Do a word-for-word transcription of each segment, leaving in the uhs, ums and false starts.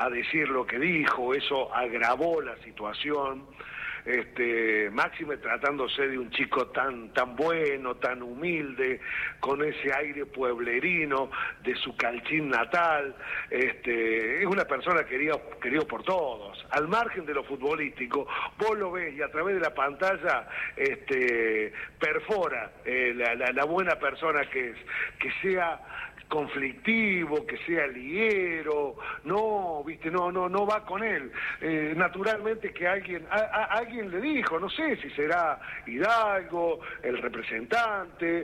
a decir lo que dijo, eso agravó la situación. Este, máxime tratándose de un chico tan tan bueno, tan humilde, con ese aire pueblerino de su Calchín natal. Este, es una persona querida, querido por todos, al margen de lo futbolístico. Vos lo ves y a través de la pantalla este, perfora eh, la, la, la buena persona que es, que sea conflictivo, que sea liguero, no, viste, no, no, no va con él. Eh, naturalmente que alguien, a, a, alguien le dijo, no sé si será Hidalgo, el representante,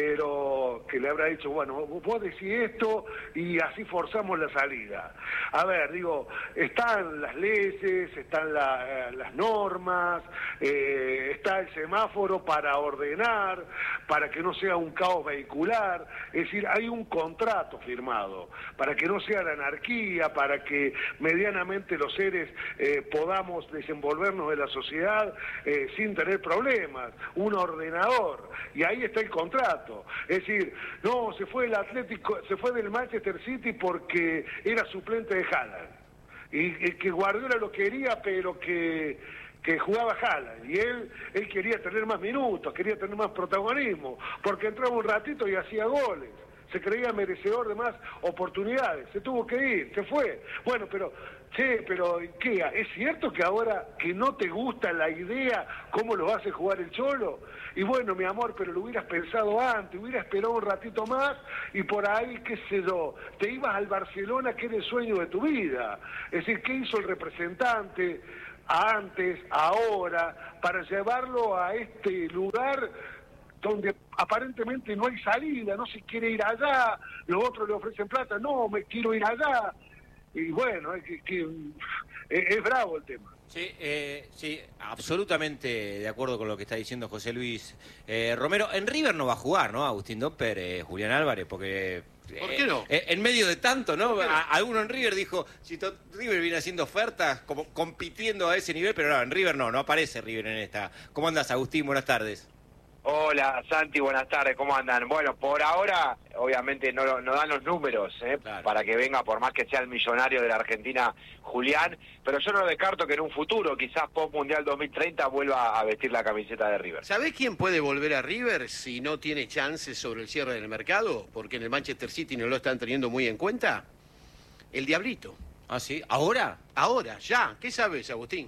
pero que le habrá dicho, bueno, vos decís esto y así forzamos la salida. A ver, digo, están las leyes, están la, eh, las normas, eh, está el semáforo para ordenar, para que no sea un caos vehicular, es decir, hay un contrato firmado, para que no sea la anarquía, para que medianamente los seres eh, podamos desenvolvernos en la sociedad eh, sin tener problemas, un ordenador, y ahí está el contrato. Es decir, no, se fue el Atlético, se fue del Manchester City porque era suplente de Haaland, y, y que Guardiola lo quería, pero que que jugaba Haaland, y él él quería tener más minutos, quería tener más protagonismo, porque entraba un ratito y hacía goles, se creía merecedor de más oportunidades, se tuvo que ir, se fue. Bueno, pero, che, pero, ¿qué? ¿Es cierto que ahora que no te gusta la idea cómo lo hace jugar el Cholo? Y bueno, mi amor, pero lo hubieras pensado antes, hubieras esperado un ratito más, y por ahí, qué sé yo, te ibas al Barcelona, que era el sueño de tu vida. Es decir, ¿qué hizo el representante antes, ahora, para llevarlo a este lugar donde aparentemente no hay salida, no se quiere ir allá, los otros le ofrecen plata, no, me quiero ir allá, y bueno, es, que, que, es, es bravo el tema. Sí, eh, sí, absolutamente de acuerdo con lo que está diciendo José Luis eh, Romero. En River no va a jugar, ¿no? Agustín Dopper, eh, Julián Álvarez, porque... ¿Por qué no? Eh, en medio de tanto, ¿no? A, alguno en River dijo, si River viene haciendo ofertas, como compitiendo a ese nivel, pero no, en River no, no aparece River en esta. ¿Cómo andas, Agustín? Buenas tardes. Hola, Santi, buenas tardes, ¿cómo andan? Bueno, por ahora, obviamente, no, no dan los números, ¿eh? Claro. Para que venga, por más que sea el millonario de la Argentina, Julián, pero yo no descarto que en un futuro, quizás post-Mundial dos mil treinta, vuelva a vestir la camiseta de River. ¿Sabés quién puede volver a River si no tiene chances sobre el cierre del mercado? Porque en el Manchester City no lo están teniendo muy en cuenta. El Diablito. ¿Ah, sí? ¿Ahora? Ahora, ya. ¿Qué sabes, Agustín?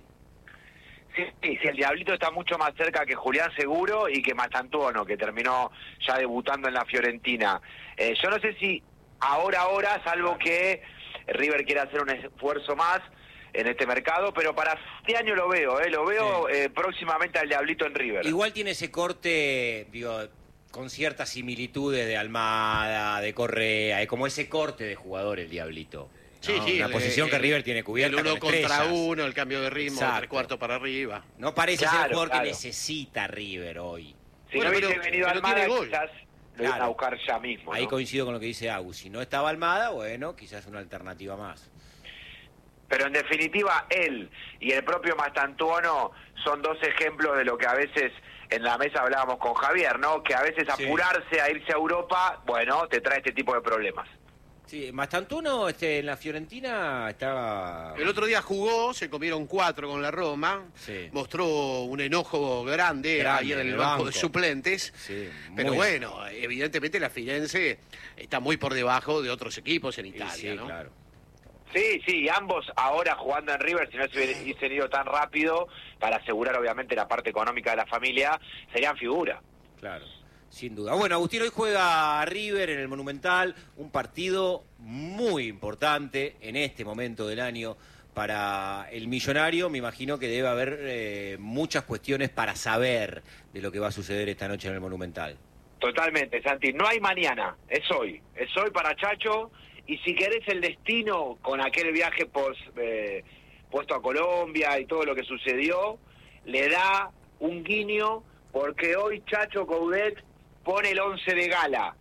Sí, sí, sí, el Diablito está mucho más cerca que Julián seguro y que Mastantuono, que terminó ya debutando en la Fiorentina. Eh, yo no sé si ahora, ahora, salvo que River quiera hacer un esfuerzo más en este mercado, pero para este año lo veo, eh, lo veo sí. eh, próximamente al Diablito en River. Igual tiene ese corte, digo, con ciertas similitudes de Almada, de Correa, es como ese corte de jugador el Diablito. Sí, no, sí, una el, posición que el, River tiene cubierta. El uno con contra estrellas. uno, el cambio de ritmo, Exacto. tres cuartos para arriba. No parece claro, ser el jugador claro. que necesita River hoy. Si bueno, no hubiese pero, venido pero Almada, gol. quizás lo claro. iban a buscar ya mismo, ¿no? Ahí coincido con lo que dice Agus. Si no estaba Almada, bueno, quizás una alternativa más. Pero en definitiva, él y el propio Mastantuono son dos ejemplos de lo que a veces en la mesa hablábamos con Javier, ¿no? Que a veces apurarse sí. a irse a Europa, bueno, te trae este tipo de problemas. Sí, Mastantuono este, en la Fiorentina estaba... El otro día jugó, se comieron cuatro con la Roma, sí. mostró un enojo grande, grande ahí en el, el banco, banco de suplentes, sí, pero bueno, bien. Evidentemente la Firenze está muy por debajo de otros equipos en Italia, sí, ¿no? Claro. Sí, sí, ambos ahora jugando en River, si no se hubiesen ido tan rápido, para asegurar obviamente la parte económica de la familia, serían figura. Claro. Sin duda. Bueno, Agustín, hoy juega River en el Monumental, un partido muy importante en este momento del año para el millonario. Me imagino que debe haber eh, muchas cuestiones para saber de lo que va a suceder esta noche en el Monumental. Totalmente, Santi. No hay mañana, es hoy. Es hoy para Chacho, y si querés el destino con aquel viaje pos, eh, puesto a Colombia y todo lo que sucedió, le da un guiño, porque hoy Chacho Coudet pone el once de gala.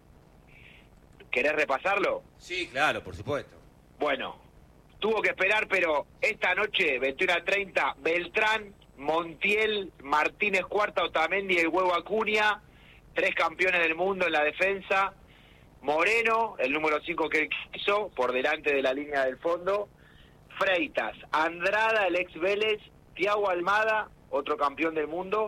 ¿Querés repasarlo? Sí, claro, por supuesto. Bueno, tuvo que esperar, pero esta noche, veintiuna treinta, Beltrán, Montiel, Martínez Cuarta, Otamendi, el Huevo Acuña, tres campeones del mundo en la defensa, Moreno, el número cinco que él quiso, por delante de la línea del fondo, Freitas, Andrada, el ex Vélez, Thiago Almada, otro campeón del mundo,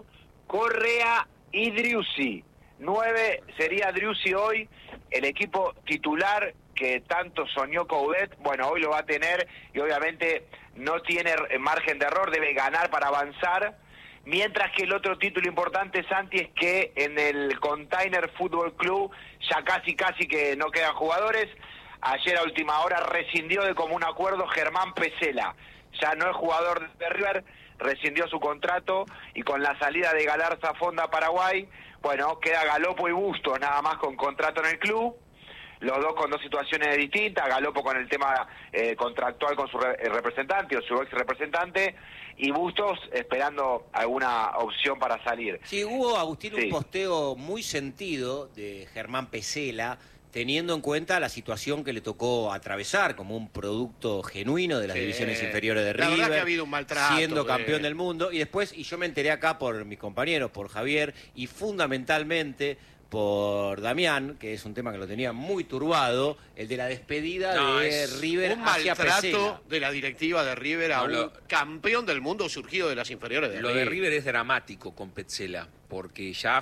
Correa y Driussi. nueve sería Driussi hoy, el equipo titular que tanto soñó Coudet, bueno, hoy lo va a tener y obviamente no tiene margen de error, debe ganar para avanzar, mientras que el otro título importante, Santi, es que en el Container Fútbol Club ya casi casi que no quedan jugadores. Ayer a última hora rescindió de común acuerdo Germán Pesela, ya no es jugador de River, rescindió su contrato y con la salida de Galarza Fonda a Paraguay, bueno, queda Galopo y Bustos nada más con contrato en el club, los dos con dos situaciones distintas, Galopo con el tema eh, contractual con su re representante o su ex representante, y Bustos esperando alguna opción para salir. Sí, hubo, Agustín, sí. un posteo muy sentido de Germán Pesela, teniendo en cuenta la situación que le tocó atravesar como un producto genuino de las sí. divisiones inferiores de River, la verdad que ha habido un maltrato, siendo de... campeón del mundo, y después, y yo me enteré acá por mis compañeros, por Javier, y fundamentalmente por Damián, que es un tema que lo tenía muy turbado, el de la despedida no, de River un hacia maltrato Pesela. de la directiva de River a no, lo, un campeón del mundo surgido de las inferiores de Lo River. de River es dramático con Petzela, porque ya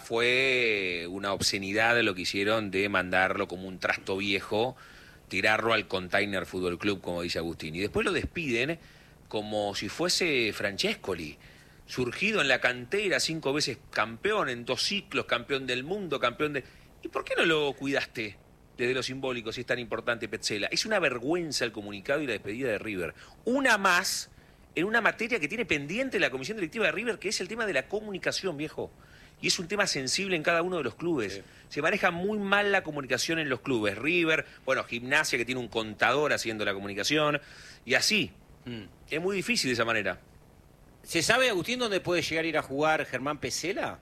fue una obscenidad lo que hicieron de mandarlo como un trasto viejo, tirarlo al Container Fútbol Club, como dice Agustín, y después lo despiden como si fuese Francescoli, surgido en la cantera, cinco veces campeón, en dos ciclos, campeón del mundo, campeón de... ¿Y por qué no lo cuidaste desde lo simbólico si es tan importante Petzela? Es una vergüenza el comunicado y la despedida de River. Una más en una materia que tiene pendiente la comisión directiva de River, que es el tema de la comunicación, viejo. Y es un tema sensible en cada uno de los clubes. Sí. Se maneja muy mal la comunicación en los clubes. River, bueno, Gimnasia, que tiene un contador haciendo la comunicación, y así. Mm. Es muy difícil de esa manera. ¿Se sabe, Agustín, dónde puede llegar a ir a jugar Germán Pesela?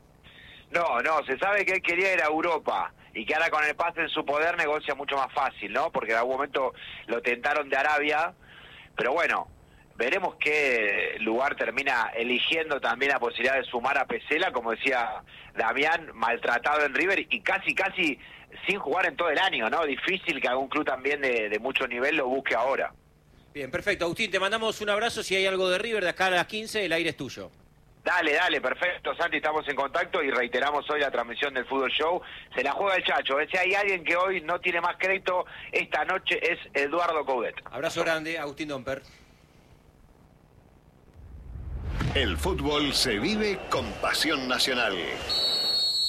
No, no, se sabe que él quería ir a Europa y que ahora con el pase en su poder negocia mucho más fácil, ¿no? Porque en algún momento lo tentaron de Arabia, pero bueno, veremos qué lugar termina eligiendo también la posibilidad de sumar a Pesela, como decía Damián, maltratado en River y casi, casi sin jugar en todo el año, ¿no? Difícil que algún club también de, de mucho nivel lo busque ahora. Bien, perfecto. Agustín, te mandamos un abrazo. Si hay algo de River de acá a las quince, el aire es tuyo. Dale, dale, perfecto, Santi, estamos en contacto y reiteramos hoy la transmisión del Fútbol Show. Se la juega el Chacho. Si hay alguien que hoy no tiene más crédito, esta noche es Eduardo Coudet. Abrazo grande, Agustín Domper. El fútbol se vive con pasión nacional.